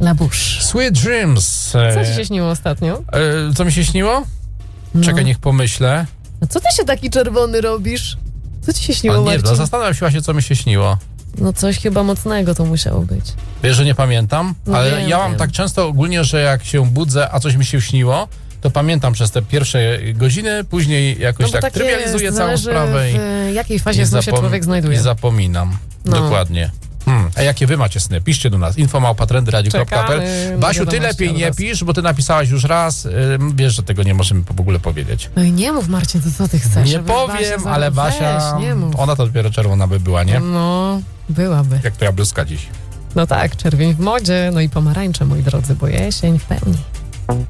Labusz. Sweet Dreams. Co ci się śniło ostatnio? Co mi się śniło? No. Czekaj, niech pomyślę. A co ty się taki czerwony robisz? Co ci się śniło, Nie, Marcin? no, zastanawiam się właśnie, co mi się śniło. No coś chyba mocnego to musiało być. Wiesz, że nie pamiętam, No ale wiem, ja mam wiem. tak często ogólnie, że jak się budzę, a coś mi się śniło, to pamiętam przez te pierwsze godziny, później jakoś bo tak trywializuję całą zależy sprawę w jakiej fazie snu się człowiek znajduje. i zapominam. No. Dokładnie. A jakie wy macie sny? Piszcie do nas. info@trendyradio.pl. Czekamy na Basiu, ty wiadomości lepiej od nie was. pisz, bo ty napisałaś już raz. Wiesz, że tego nie możemy w ogóle powiedzieć. No i nie mów, Marcin, to co ty chcesz? Nie żeby powiem, Basia ale Basia, Weź, nie mów. ona to dopiero czerwona by była, nie? No, byłaby. Jak to ja bluzka dziś. No tak, czerwień w modzie, no i pomarańcze, moi drodzy, bo jesień w pełni.